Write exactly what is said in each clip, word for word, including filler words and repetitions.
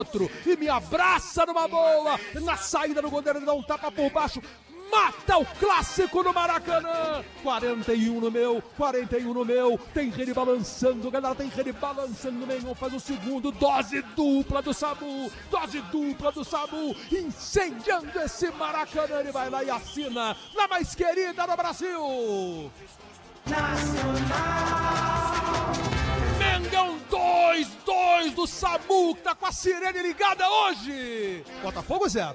e me abraça numa boa, na saída do goleiro ele dá um tapa por baixo, mata o clássico no Maracanã. quarenta e um no meu, quarenta e um no meu, tem rede balançando, galera, tem rede balançando no meio, faz o segundo, dose dupla do Samu, dose dupla do Samu, incendiando esse Maracanã, ele vai lá e assina na mais querida do Brasil. Nacional. Mengão dois, dois do Samu, que tá com a sirene ligada hoje. Botafogo zero.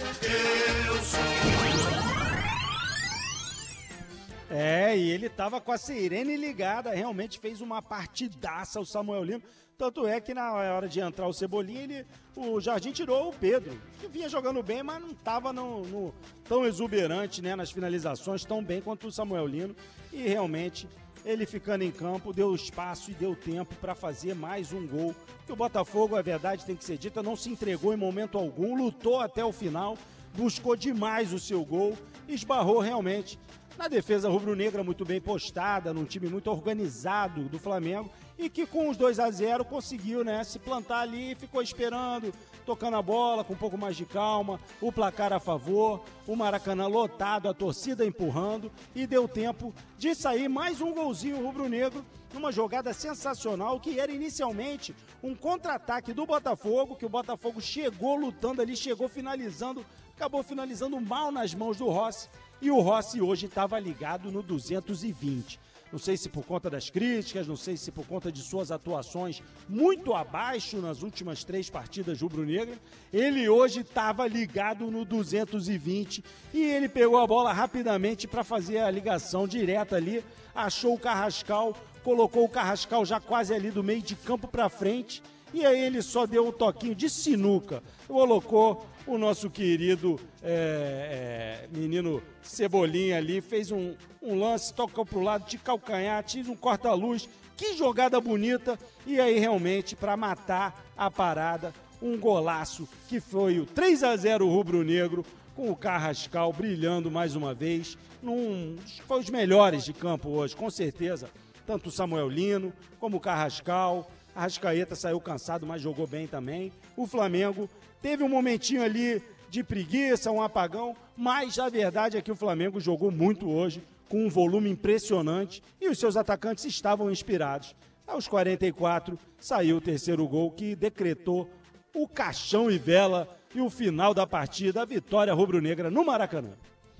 É, e ele tava com a sirene ligada, realmente fez uma partidaça o Samuel Lino. Tanto é que na hora de entrar o Cebolinha, ele, o Jardim tirou o Pedro, que vinha jogando bem, mas não estava no, no, tão exuberante, né, nas finalizações, tão bem quanto o Samuel Lino. E realmente, ele ficando em campo, deu espaço e deu tempo para fazer mais um gol. E o Botafogo, a verdade tem que ser dita, não se entregou em momento algum, lutou até o final, buscou demais o seu gol, esbarrou realmente na defesa rubro-negra muito bem postada, num time muito organizado do Flamengo, e que com os dois a zero conseguiu, né, se plantar ali, ficou esperando, tocando a bola com um pouco mais de calma, o placar a favor, o Maracanã lotado, a torcida empurrando, e deu tempo de sair mais um golzinho rubro-negro, numa jogada sensacional, que era inicialmente um contra-ataque do Botafogo, que o Botafogo chegou lutando ali, chegou finalizando, acabou finalizando mal nas mãos do Rossi, e o Rossi hoje estava ligado no duzentos e vinte. Não sei se por conta das críticas, não sei se por conta de suas atuações muito abaixo nas últimas três partidas rubro-negras, ele hoje estava ligado no duzentos e vinte e ele pegou a bola rapidamente para fazer a ligação direta ali, achou o Carrascal, colocou o Carrascal já quase ali do meio de campo para frente, e aí ele só deu um toquinho de sinuca, colocou o nosso querido é, é, menino Cebolinha ali, fez um, um lance, tocou pro lado de calcanhar, tinha um corta-luz, que jogada bonita, e aí realmente para matar a parada, um golaço que foi o três a zero rubro-negro, com o Carrascal brilhando mais uma vez, num, foi os melhores de campo hoje, com certeza, tanto o Samuel Lino como o Carrascal. A Arrascaeta saiu cansado, mas jogou bem também. O Flamengo teve um momentinho ali de preguiça, um apagão, mas a verdade é que o Flamengo jogou muito hoje, com um volume impressionante, e os seus atacantes estavam inspirados. Aos quarenta e quatro, saiu o terceiro gol, que decretou o caixão e vela e o final da partida, a vitória rubro-negra no Maracanã.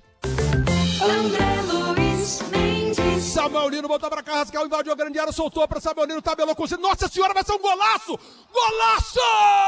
André Luiz Mendes. Samuel Lino botou pra Carrascal, invadiu a grande área, soltou pra Samuel Lino, tabelou com o... Nossa senhora, vai ser um golaço! Golaço!